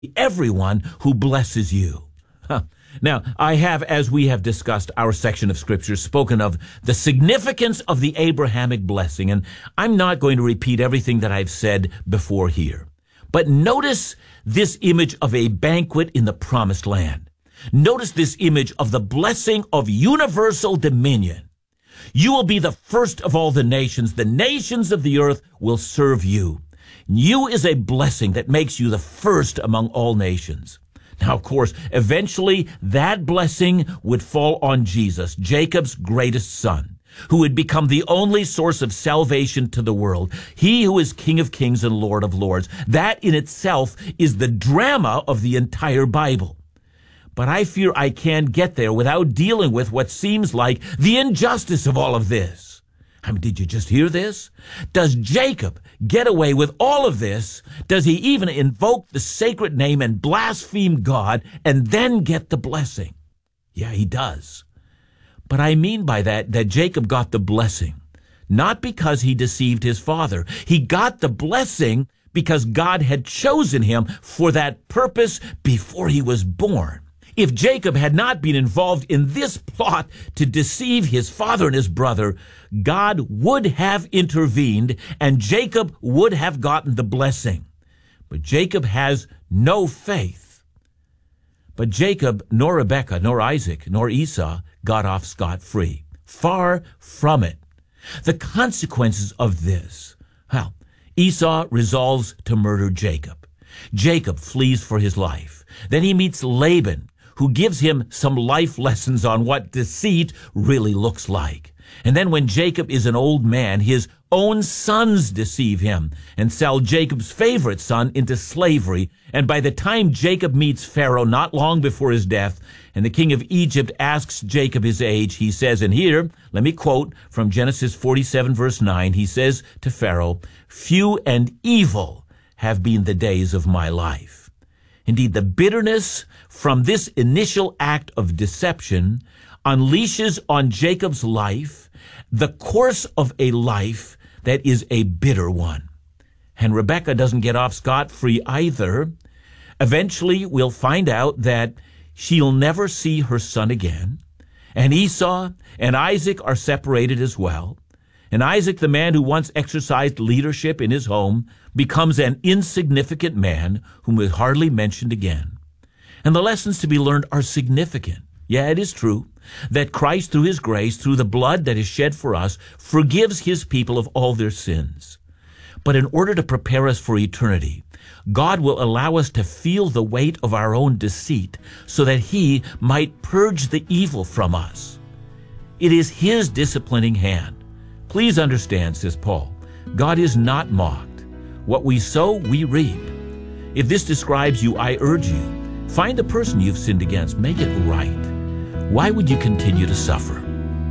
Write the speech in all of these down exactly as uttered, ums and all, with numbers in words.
everyone who blesses you. Huh. Now, I have, as we have discussed our section of Scripture, spoken of the significance of the Abrahamic blessing, and I'm not going to repeat everything that I've said before here. But notice this image of a banquet in the promised land. Notice this image of the blessing of universal dominion. You will be the first of all the nations. The nations of the earth will serve you. You is a blessing that makes you the first among all nations. Now, of course, eventually that blessing would fall on Jesus, Jacob's greatest son, who would become the only source of salvation to the world. He who is King of kings and Lord of lords. That in itself is the drama of the entire Bible. But I fear I can't get there without dealing with what seems like the injustice of all of this. I mean, did you just hear this? Does Jacob get away with all of this? Does he even invoke the sacred name and blaspheme God and then get the blessing? Yeah, he does. But I mean by that, that Jacob got the blessing, not because he deceived his father. He got the blessing because God had chosen him for that purpose before he was born. If Jacob had not been involved in this plot to deceive his father and his brother, God would have intervened and Jacob would have gotten the blessing. But Jacob has no faith. But Jacob, nor Rebekah, nor Isaac, nor Esau got off scot-free. Far from it. The consequences of this, well, Esau resolves to murder Jacob. Jacob flees for his life. Then he meets Laban, who gives him some life lessons on what deceit really looks like. And then when Jacob is an old man, his own sons deceive him and sell Jacob's favorite son into slavery. And by the time Jacob meets Pharaoh, not long before his death, and the king of Egypt asks Jacob his age, he says, and here, let me quote from Genesis forty-seven, verse nine, he says to Pharaoh, "Few and evil have been the days of my life." Indeed, the bitterness from this initial act of deception unleashes on Jacob's life the course of a life that is a bitter one. And Rebekah doesn't get off scot-free either. Eventually, we'll find out that she'll never see her son again. And Esau and Isaac are separated as well. And Isaac, the man who once exercised leadership in his home, becomes an insignificant man whom is hardly mentioned again. And the lessons to be learned are significant. Yeah, it is true that Christ, through his grace, through the blood that is shed for us, forgives his people of all their sins. But in order to prepare us for eternity, God will allow us to feel the weight of our own deceit so that he might purge the evil from us. It is his disciplining hand. Please understand, says Paul, God is not mocked. What we sow, we reap. If this describes you, I urge you, find the person you've sinned against, make it right. Why would you continue to suffer?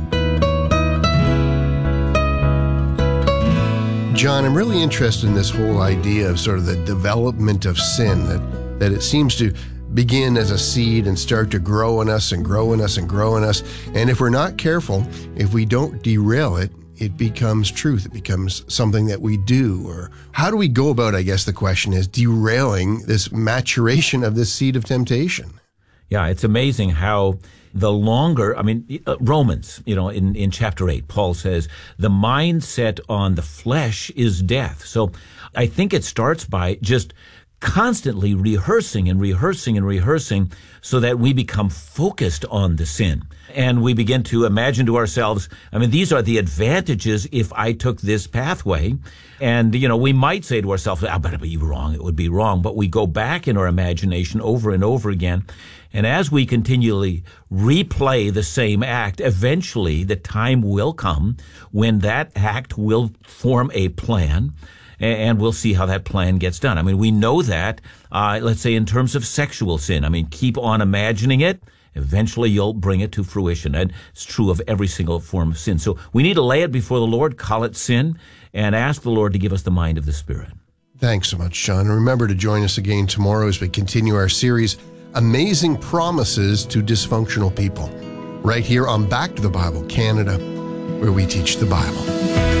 John, I'm really interested in this whole idea of sort of the development of sin, that, that it seems to begin as a seed and start to grow in us and grow in us and grow in us. And if we're not careful, if we don't derail it, it becomes truth. It becomes something that we do. Or how do we go about, I guess the question is, derailing this maturation of this seed of temptation? Yeah, it's amazing how the longer, I mean, Romans, you know, in, in chapter eight, Paul says, the mindset on the flesh is death. So I think it starts by just constantly rehearsing and rehearsing and rehearsing so that we become focused on the sin. And we begin to imagine to ourselves, I mean, these are the advantages if I took this pathway. And, you know, we might say to ourselves, ah, but it would be wrong, it would be wrong. But we go back in our imagination over and over again. And as we continually replay the same act, eventually the time will come when that act will form a plan, and we'll see how that plan gets done. I mean, we know that, uh, let's say in terms of sexual sin. I mean, keep on imagining it. Eventually you'll bring it to fruition. And it's true of every single form of sin. So we need to lay it before the Lord, call it sin, and ask the Lord to give us the mind of the Spirit. Thanks so much, John. Remember to join us again tomorrow as we continue our series, Amazing Promises to Dysfunctional People, right here on Back to the Bible Canada, where we teach the Bible.